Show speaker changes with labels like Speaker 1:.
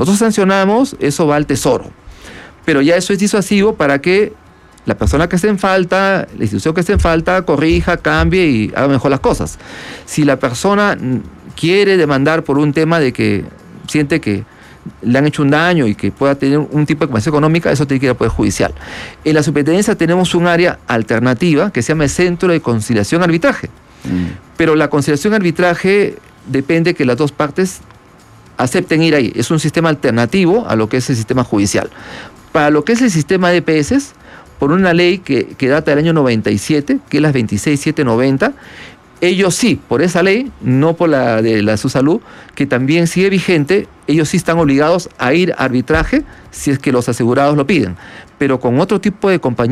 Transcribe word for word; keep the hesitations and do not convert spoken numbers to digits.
Speaker 1: Nosotros sancionamos, eso va al Tesoro. Pero ya eso es disuasivo para que la persona que esté en falta, la institución que esté en falta, corrija, cambie y haga mejor las cosas. Si la persona quiere demandar por un tema de que siente que le han hecho un daño y que pueda tener un tipo de compensación económica, eso tiene que ir al Poder Judicial. En la superintendencia tenemos un área alternativa que se llama el Centro de Conciliación y Arbitraje. Mm. Pero la conciliación y arbitraje depende que las dos partes acepten ir ahí. Es un sistema alternativo a lo que es el sistema judicial. Para lo que es el sistema de E P S, por una ley que, que data del año noventa y siete, que es la veintiséis mil setecientos noventa, ellos sí, por esa ley, no por la de la SUSALU, que también sigue vigente, ellos sí están obligados a ir a arbitraje si es que los asegurados lo piden. Pero con otro tipo de compañía